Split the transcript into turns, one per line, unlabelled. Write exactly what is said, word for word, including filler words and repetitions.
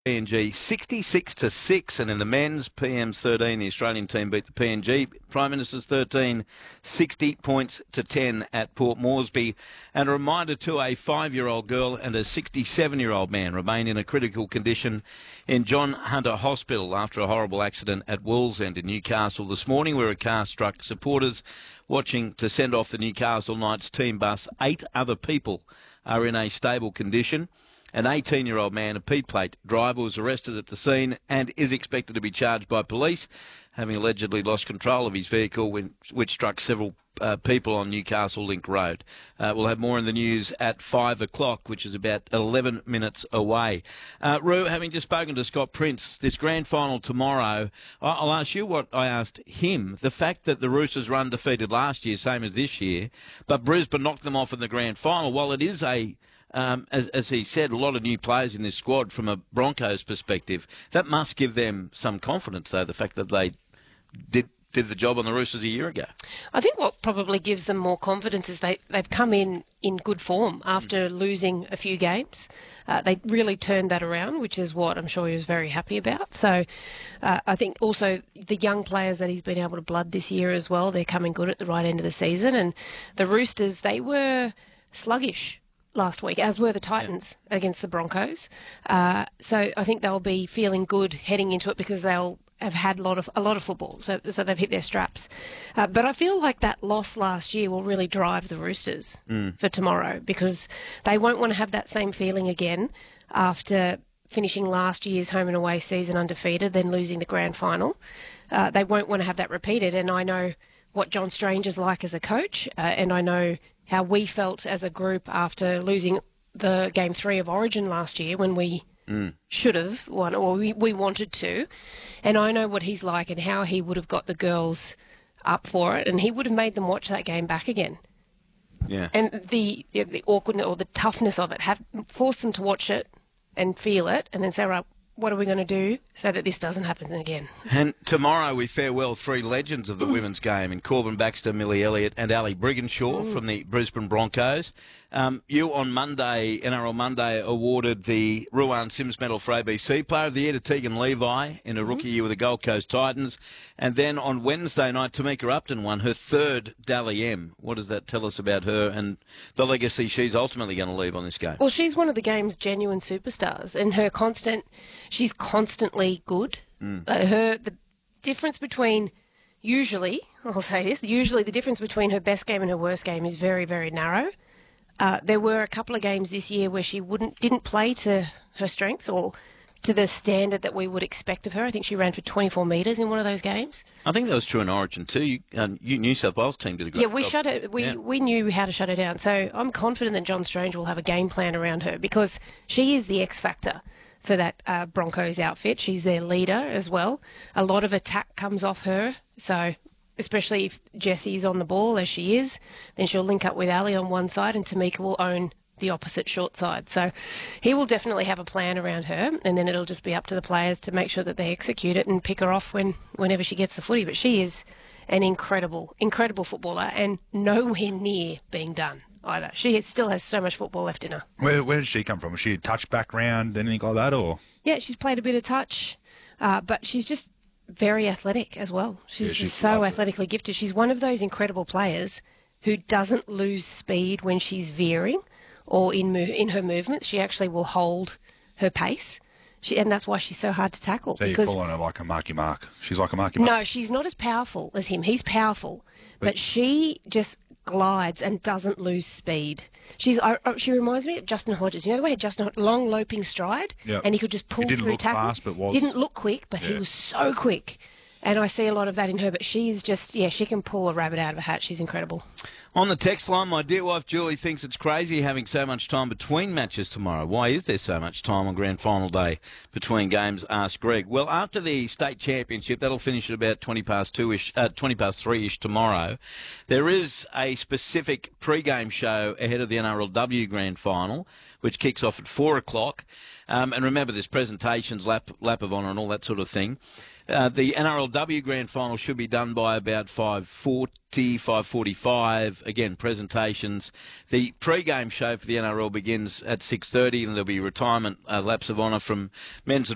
P N G sixty-six to six, and in the men's, P M's thirteen, the Australian team beat the P N G. Prime Minister's thirteen, sixty points to ten at Port Moresby. And a reminder to a five-year-old girl and a sixty-seven-year-old man remain in a critical condition in John Hunter Hospital after a horrible accident at Wallsend in Newcastle this morning, where a car struck supporters watching to send off the Newcastle Knights team bus. Eight other people are in a stable condition. An eighteen-year-old man, a P-plate driver, was arrested at the scene and is expected to be charged by police, having allegedly lost control of his vehicle, when, which struck several uh, people on Newcastle Link Road. Uh, we'll have more in the news at five o'clock, which is about eleven minutes away. Uh, Roo, having just spoken to Scott Prince, this grand final tomorrow, I'll ask you what I asked him. The fact that the Roosters were undefeated last year, same as this year, but Brisbane knocked them off in the grand final, while it is a Um, as, as he said, a lot of new players in this squad from a Broncos perspective. That must give them some confidence, though, the fact that they did did the job on the Roosters a year ago.
I think what probably gives them more confidence is they, they've come in in good form after mm. losing a few games. Uh, they really turned that around, which is what I'm sure he was very happy about. So uh, I think also the young players that he's been able to blood this year as well, they're coming good at the right end of the season. And the Roosters, they were sluggish last week, as were the Titans yeah. against the Broncos. Uh, so I think they'll be feeling good heading into it because they'll have had a lot of a lot of football, so, so they've hit their straps. Uh, but I feel like that loss last year will really drive the Roosters mm. for tomorrow, because they won't want to have that same feeling again after finishing last year's home and away season undefeated, then losing the grand final. Uh, they won't want to have that repeated, and I know what John Strange is like as a coach, uh, and I know how we felt as a group after losing the game three of Origin last year, when we mm. should have won, or we, we wanted to. And I know what he's like and how he would have got the girls up for it, and he would have made them watch that game back again.
Yeah.
And the the awkwardness or the toughness of it, have forced them to watch it and feel it, and then say, right, what are we going to do so that this doesn't happen again? And
tomorrow we farewell three legends of the women's game in Corbin Baxter, Millie Elliott and Ali Brigginshaw mm. from the Brisbane Broncos. Um, you on Monday, N R L Monday, awarded the Ruan Sims Medal for A B C Player of the Year to Tegan Levi in a rookie mm. year with the Gold Coast Titans. And then on Wednesday night, Tamika Upton won her third Dally M. What does that tell us about her and the legacy she's ultimately going to leave on this game?
Well, she's one of the game's genuine superstars, and her constant, she's constantly good. Mm. Uh, her the difference between usually, I'll say this, usually the difference between her best game and her worst game is very, very narrow. Uh, there were a couple of games this year where she wouldn't didn't play to her strengths or to the standard that we would expect of her. I think she ran for twenty-four metres in one of those games.
I think that was true in Origin too. You, uh, you New South Wales team did a great
job. Yeah, we
job.
shut it. We
yeah.
we knew how to shut her down. So I'm confident that John Strange will have a game plan around her, because she is the X factor for that uh, Broncos outfit. She's their leader as well. A lot of attack comes off her. So especially if Jessie's on the ball, as she is, then she'll link up with Ali on one side and Tamika will own the opposite short side. So he will definitely have a plan around her, and then it'll just be up to the players to make sure that they execute it and pick her off when whenever she gets the footy. But she is an incredible, incredible footballer, and nowhere near being done either. She has, still has so much football left in her.
Where, where did she come from? Was she a touch background, anything like that? Or Yeah,
she's played a bit of touch, uh, but she's just very athletic as well. She's yeah, just so athletically it. gifted. She's one of those incredible players who doesn't lose speed when she's veering or in mo- in her movements. She actually will hold her pace. She, and that's why she's so hard to tackle.
So you're calling her like a Marky Mark. She's like a Marky Mark.
No, she's not as powerful as him. He's powerful. But, but she just glides and doesn't lose speed. She's uh, She reminds me of Justin Hodges. You know the way Justin Hodges, long loping stride?
Yep.
And he could just pull
he didn't
through
look
tackles.
Fast, but was.
Didn't look quick, but
yeah.
he was so quick. And I see a lot of that in her, but she is just, yeah, she can pull a rabbit out of a hat. She's incredible.
On the text line, my dear wife Julie thinks it's crazy having so much time between matches tomorrow. Why is there so much time on grand final day between games? Asked Greg. Well, after the state championship, that'll finish at about twenty past two-ish, uh, twenty past three-ish tomorrow. There is a specific pre-game show ahead of the N R L W grand final, which kicks off at four o'clock. Um, and remember, there's presentations, lap, lap of honour and all that sort of thing. Uh, the N R L W grand final should be done by about five forty, five forty-five. Again, presentations. The pre-game show for the N R L begins at six thirty, and there'll be retirement uh, laps of honour from men's and